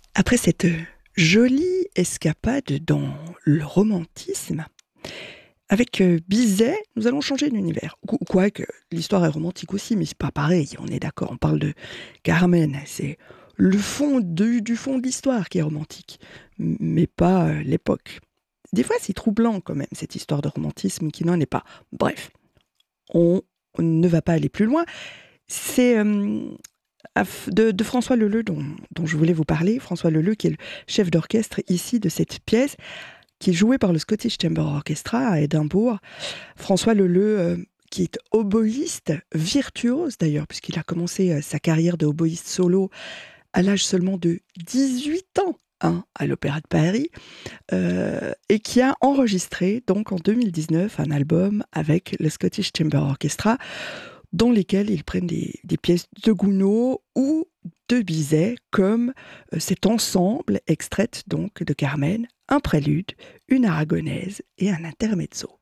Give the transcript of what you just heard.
Après cette jolie escapade dans le romantisme, avec Bizet, nous allons changer d'univers. Quoique, l'histoire est romantique aussi, mais c'est pas pareil, on est d'accord. On parle de Carmen, c'est le fond du fond de l'histoire qui est romantique, mais pas l'époque. Des fois, c'est troublant quand même, cette histoire de romantisme qui n'en est pas. Bref, on ne va pas aller plus loin. C'est de François Leleux dont je voulais vous parler. François Leleux, qui est le chef d'orchestre ici de cette pièce, qui est jouée par le Scottish Chamber Orchestra à Édimbourg. François Leleux, qui est oboïste, virtuose d'ailleurs, puisqu'il a commencé sa carrière de oboïste solo à l'âge seulement de 18 ans. Hein, à l'Opéra de Paris, et qui a enregistré donc en 2019 un album avec le Scottish Chamber Orchestra dans lesquels ils prennent des pièces de Gounod ou de Bizet, comme cet ensemble extraite donc de Carmen, un prélude, une aragonaise et un intermezzo.